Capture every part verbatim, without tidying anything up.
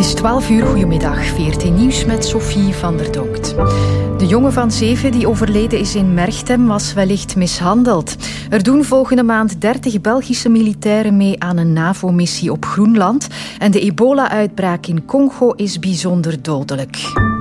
is twaalf uur, goedemiddag. V R T Nieuws met Sophie van der Donkt. De jongen van zeven die overleden is in Merchtem was wellicht mishandeld. Er doen volgende maand dertig Belgische militairen mee aan een NAVO-missie op Groenland. En de ebola-uitbraak in Congo is bijzonder dodelijk.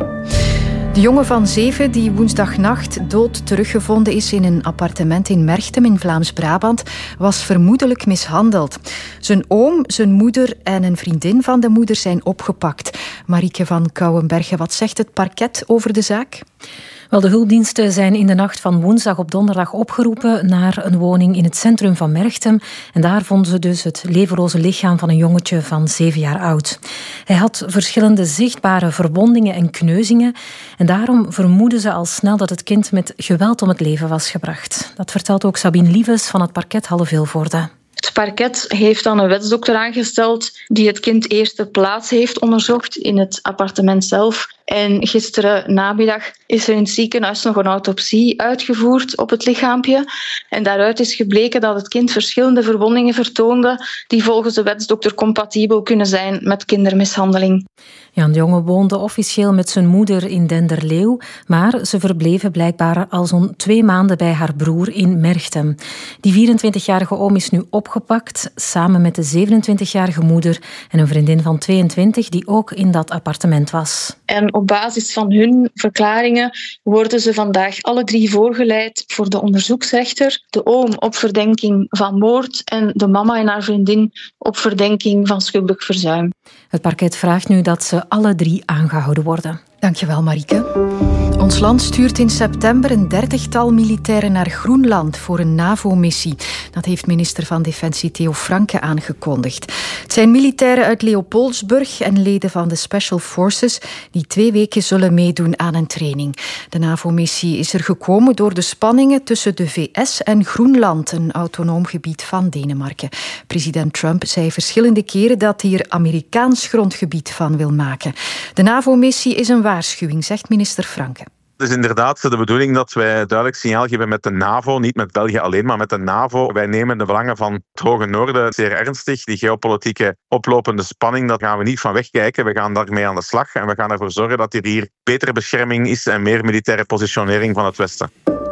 De jongen van zeven die woensdagnacht dood teruggevonden is in een appartement in Merchtem in Vlaams-Brabant, was vermoedelijk mishandeld. Zijn oom, zijn moeder en een vriendin van de moeder zijn opgepakt. Marieke van Kouwenbergen, wat zegt het parket over de zaak? Wel, de hulpdiensten zijn in de nacht van woensdag op donderdag opgeroepen naar een woning in het centrum van Merchtem. En daar vonden ze dus het levenloze lichaam van een jongetje van zeven jaar oud. Hij had verschillende zichtbare verwondingen en kneuzingen. En daarom vermoeden ze al snel dat het kind met geweld om het leven was gebracht. Dat vertelt ook Sabine Lieves van het parket Halle-Vilvoorde. Het parket heeft dan een wetsdokter aangesteld die het kind eerst ter plaatse heeft onderzocht in het appartement zelf. En gisteren namiddag is er in het ziekenhuis nog een autopsie uitgevoerd op het lichaampje. En daaruit is gebleken dat het kind verschillende verwondingen vertoonde die volgens de wetsdokter compatibel kunnen zijn met kindermishandeling. Ja, de jongen woonde officieel met zijn moeder in Denderleeuw, maar ze verbleven blijkbaar al zo'n twee maanden bij haar broer in Merchtem. Die vierentwintigjarige oom is nu opgepakt, samen met de zevenentwintigjarige moeder en een vriendin van tweeëntwintig die ook in dat appartement was. En op basis van hun verklaringen worden ze vandaag alle drie voorgeleid voor de onderzoeksrechter. De oom op verdenking van moord en de mama en haar vriendin op verdenking van schuldig verzuim. Het parket vraagt nu dat ze alle drie aangehouden worden. Dankjewel, Marieke. Ons land stuurt in september een dertigtal militairen naar Groenland voor een NAVO-missie. Dat heeft minister van Defensie Theo Franke aangekondigd. Het zijn militairen uit Leopoldsburg en leden van de Special Forces die twee weken zullen meedoen aan een training. De NAVO-missie is er gekomen door de spanningen tussen de V S en Groenland, een autonoom gebied van Denemarken. President Trump zei verschillende keren dat hij er Amerikaans grondgebied van wil maken. De NAVO-missie is een waarschuwing, zegt minister Franke. Het is inderdaad de bedoeling dat wij duidelijk signaal geven met de NAVO, niet met België alleen, maar met de NAVO. Wij nemen de belangen van het Hoge Noorden zeer ernstig. Die geopolitieke oplopende spanning, dat gaan we niet van wegkijken. We gaan daarmee aan de slag en we gaan ervoor zorgen dat er hier betere bescherming is en meer militaire positionering van het Westen.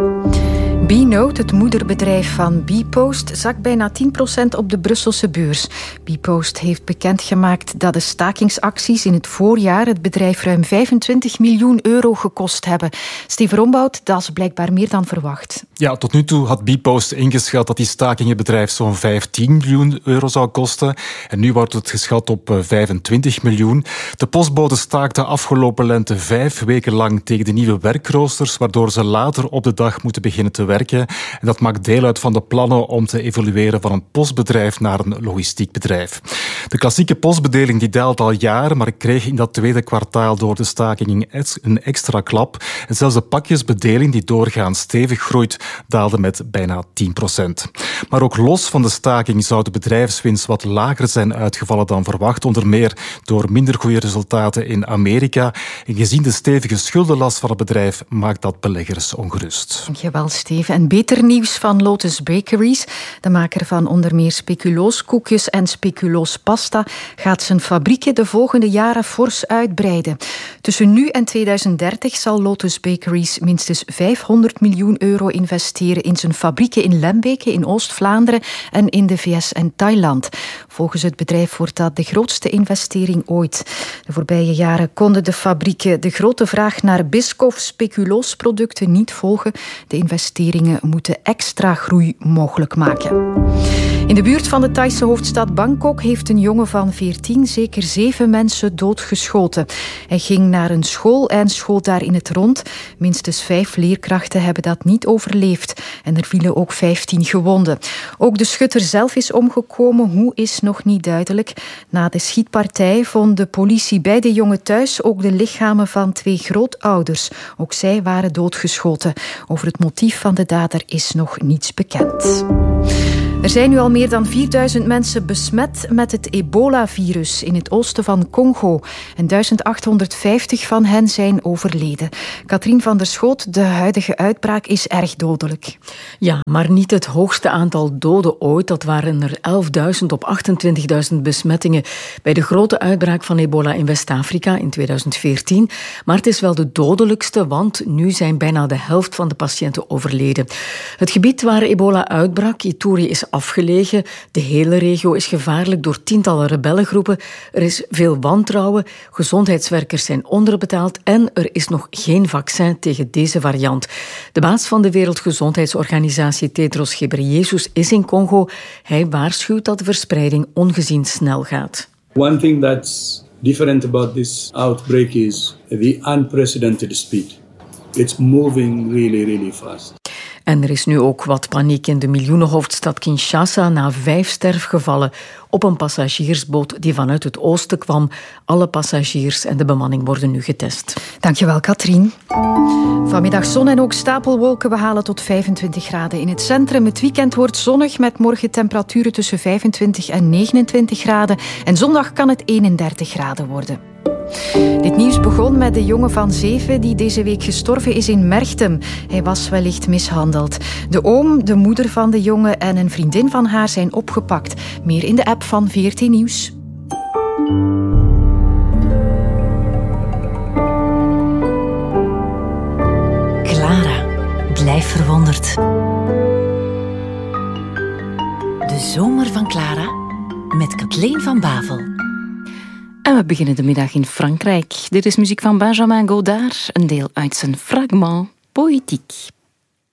Bnote, het moederbedrijf van Bpost, zakt bijna tien procent op de Brusselse beurs. Bpost heeft bekendgemaakt dat de stakingsacties in het voorjaar het bedrijf ruim vijfentwintig miljoen euro gekost hebben. Steven Rombout, dat is blijkbaar meer dan verwacht. Ja, tot nu toe had Bpost ingeschat dat die staking het bedrijf zo'n vijftien miljoen euro zou kosten. En nu wordt het geschat op vijfentwintig miljoen. De postbode staakte afgelopen lente vijf weken lang tegen de nieuwe werkroosters, waardoor ze later op de dag moeten beginnen te werken. En dat maakt deel uit van de plannen om te evolueren van een postbedrijf naar een logistiek bedrijf. De klassieke postbedeling die daalt al jaren, maar kreeg in dat tweede kwartaal door de staking een extra klap. En zelfs de pakjesbedeling, die doorgaans stevig groeit, daalde met bijna tien procent. Maar ook los van de staking zou de bedrijfswinst wat lager zijn uitgevallen dan verwacht, onder meer door minder goede resultaten in Amerika. En gezien de stevige schuldenlast van het bedrijf maakt dat beleggers ongerust. Dankjewel, Steven. En beter nieuws van Lotus Bakeries. De maker van onder meer speculooskoekjes en speculoospasta gaat zijn fabrieken de volgende jaren fors uitbreiden. Tussen nu en tweeduizend dertig zal Lotus Bakeries minstens vijfhonderd miljoen euro investeren in zijn fabrieken in Lembeke, in Oost-Vlaanderen en in de V S en Thailand. Volgens het bedrijf wordt dat de grootste investering ooit. De voorbije jaren konden de fabrieken de grote vraag naar Biscoff speculoosproducten niet volgen. De investeringen moeten extra groei mogelijk maken. In de buurt van de Thaise hoofdstad Bangkok heeft een jongen van veertien zeker zeven mensen doodgeschoten. Hij ging naar een school en schoot daar in het rond. Minstens vijf leerkrachten hebben dat niet overleefd. En er vielen ook vijftien gewonden. Ook de schutter zelf is omgekomen. Hoe is nog niet duidelijk. Na de schietpartij vond de politie bij de jongen thuis ook de lichamen van twee grootouders. Ook zij waren doodgeschoten. Over het motief van de dader is nog niets bekend. Er zijn nu al meer dan vierduizend mensen besmet met het ebola-virus in het oosten van Congo. En duizend achthonderdvijftig van hen zijn overleden. Katrien van der Schoot, de huidige uitbraak is erg dodelijk. Ja, maar niet het hoogste aantal doden ooit. Dat waren er elfduizend op achtentwintigduizend besmettingen bij de grote uitbraak van ebola in West-Afrika in tweeduizend veertien. Maar het is wel de dodelijkste, want nu zijn bijna de helft van de patiënten overleden. Het gebied waar ebola uitbrak, Ituri, is afgelegen. De hele regio is gevaarlijk door tientallen rebellengroepen. Er is veel wantrouwen, gezondheidswerkers zijn onderbetaald en er is nog geen vaccin tegen deze variant. De baas van de Wereldgezondheidsorganisatie, Tedros Ghebreyesus, is in Congo. Hij waarschuwt dat de verspreiding ongezien snel gaat. One thing that's different about this outbreak is the unprecedented speed. It's moving really, really fast. En er is nu ook wat paniek in de miljoenenhoofdstad Kinshasa na vijf sterfgevallen op een passagiersboot die vanuit het oosten kwam. Alle passagiers en de bemanning worden nu getest. Dankjewel, Katrien. Vanmiddag zon en ook stapelwolken. We halen tot vijfentwintig graden in het centrum. Het weekend wordt zonnig met morgen temperaturen tussen vijfentwintig en negenentwintig graden. En zondag kan het eenendertig graden worden. Dit nieuws begon met de jongen van zeven die deze week gestorven is in Merchtem. Hij was wellicht mishandeld. De oom, de moeder van de jongen en een vriendin van haar zijn opgepakt. Meer in de app van V R T Nieuws. Clara, blijf verwonderd. De zomer van Clara met Kathleen van Bavel. En we beginnen de middag in Frankrijk. Dit is muziek van Benjamin Godard, een deel uit zijn Fragment Poétique.